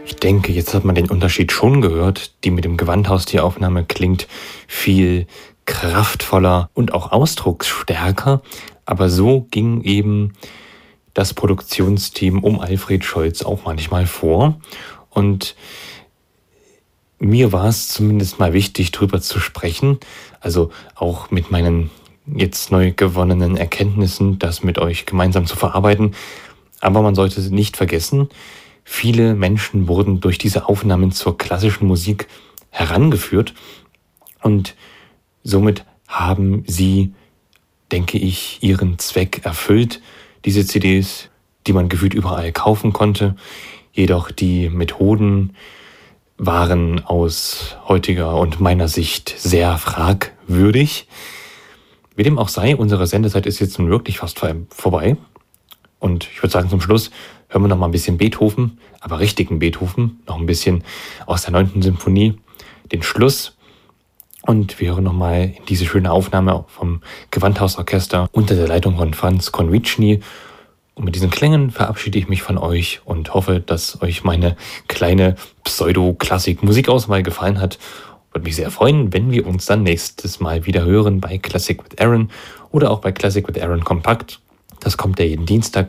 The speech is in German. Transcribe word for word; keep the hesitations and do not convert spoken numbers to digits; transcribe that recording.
Ich denke, jetzt hat man den Unterschied schon gehört. Die mit dem Gewandhaustieraufnahme klingt viel kraftvoller und auch ausdrucksstärker. Aber so ging eben das Produktionsteam um Alfred Scholz auch manchmal vor. Und mir war es zumindest mal wichtig, drüber zu sprechen. Also auch mit meinen jetzt neu gewonnenen Erkenntnissen, das mit euch gemeinsam zu verarbeiten. Aber man sollte nicht vergessen, viele Menschen wurden durch diese Aufnahmen zur klassischen Musik herangeführt und somit haben sie, denke ich, ihren Zweck erfüllt. Diese C Ds, die man gefühlt überall kaufen konnte, jedoch die Methoden waren aus heutiger und meiner Sicht sehr fragwürdig. Wie dem auch sei, unsere Sendezeit ist jetzt nun wirklich fast vorbei. Und ich würde sagen, zum Schluss hören wir noch mal ein bisschen Beethoven, aber richtigen Beethoven, noch ein bisschen aus der neunten Symphonie, den Schluss. Und wir hören noch mal in diese schöne Aufnahme vom Gewandhausorchester unter der Leitung von Franz Konvitschny. Und mit diesen Klängen verabschiede ich mich von euch und hoffe, dass euch meine kleine Pseudo-Klassik-Musikauswahl gefallen hat. Würde mich sehr freuen, wenn wir uns dann nächstes Mal wieder hören bei Classic with Aaron oder auch bei Classic with Aaron Kompakt. Das kommt ja jeden Dienstag